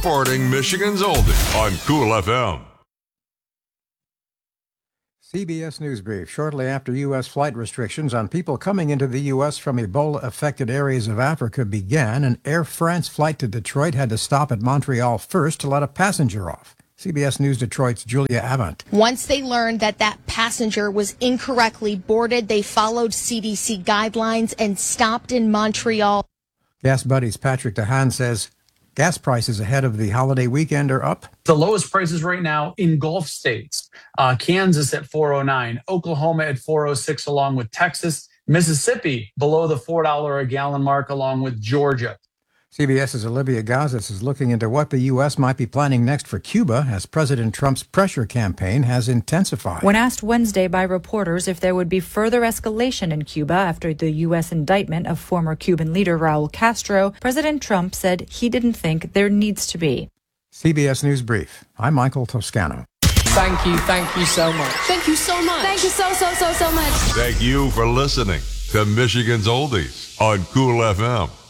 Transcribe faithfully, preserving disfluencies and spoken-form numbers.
Reporting Michigan's Oldie on Cool F M. C B S News Brief. Shortly after U S flight restrictions on people coming into the U S from Ebola-affected areas of Africa began, an Air France flight to Detroit had to stop at Montreal first to let a passenger off. C B S News Detroit's Julia Avant. Once they learned that that passenger was incorrectly boarded, they followed C D C guidelines and stopped in Montreal. Gas Buddy's Patrick DeHaan says gas prices ahead of the holiday weekend are up. The lowest prices right now in Gulf states. Uh, Kansas at four oh nine, Oklahoma at four oh six, along with Texas. Mississippi below the four dollars a gallon mark, along with Georgia. CBS's Olivia Gazis is looking into what the U S might be planning next for Cuba as President Trump's pressure campaign has intensified. When asked Wednesday by reporters if there would be further escalation in Cuba after the U S indictment of former Cuban leader Raul Castro, President Trump said he didn't think there needs to be. C B S News Brief. I'm Michael Toscano. Thank you. Thank you so much. Thank you so much. Thank you so, so, so, so much. Thank you for listening to Michigan's Oldies on Cool F M.